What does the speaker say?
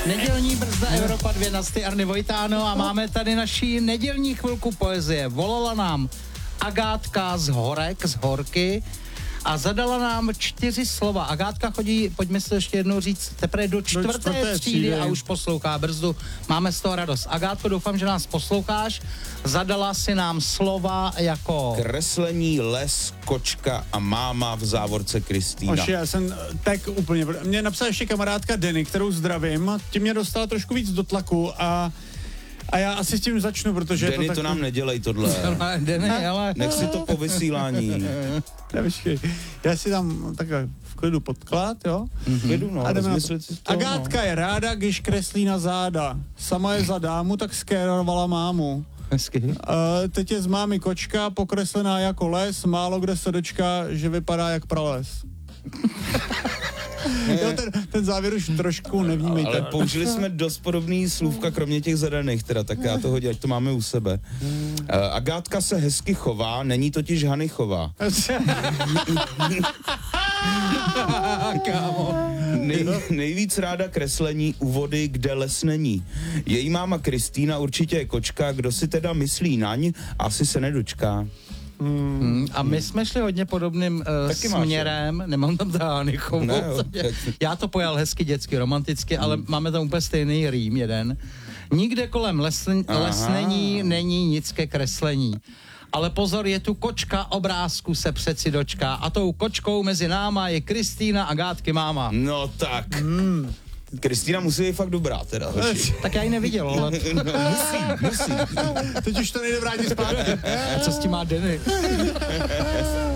Nedělní brzda Evropa 2 na Arny Vojtáno a máme tady naší nedělní chvilku poezie. Volala nám Agátka z Horek, z Horky a zadala nám 4 slova. Agátka chodí, pojďme si to ještě jednou říct, teprve do čtvrté třídy a už poslouchá brzdu. Máme z toho radost. Agátko, doufám, že nás posloucháš. Zadala si nám slova jako... Kreslení, les, kočka a máma v závorce Kristýna. Oši, já jsem tak úplně... Mě napsala ještě kamarádka Denny, kterou zdravím. Tím mě dostala trošku víc do tlaku a já asi s tím začnu, protože Denny, to nám nedělej tohle. Denny, ale... Nech si to po vysílání. Nevyškej. Já si tam takhle v klidu podklad, jo? Klidu, no, rozmyslit si to. Agátka je ráda, když kreslí na záda. Sama je za dámu, tak skérovala mámu. Hezky. Teď je z mámy kočka, pokreslená jako les, málo kde se dočká, že vypadá jak prales. Jo, ten závěr už trošku nevnímejte. Ale použili jsme dost podobný slůvka, kromě těch zadaných, teda, tak já to hodím, ať to máme u sebe. Agátka se hezky chová, není totiž Hanichová. Nejvíc ráda kreslení u vody, kde les není. Její máma Kristýna určitě je kočka, kdo si teda myslí naň, asi se nedočká. A my jsme šli hodně podobným směrem, nemám tam Hanichovou. Ne, já to pojal hezky dětsky, romanticky, ale máme tam úplně stejný rým jeden. Nikde kolem les není nic ke kreslení. Ale pozor, je tu kočka, obrázku se přeci dočká. A tou kočkou mezi náma je Kristýna Agátky máma. No tak. Kristýna musí být fakt dobrá teda. Tak já ji neviděl, ale... Musí. Teď už to nejde vrátit zpátky. A co s tím má Denny?